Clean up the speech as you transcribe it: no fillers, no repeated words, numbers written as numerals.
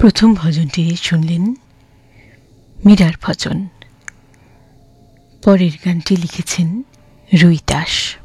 প্রথম ভজনটি শুনলেন মীরার ভজন। পরের গানটি লিখেছেন রুই দাস।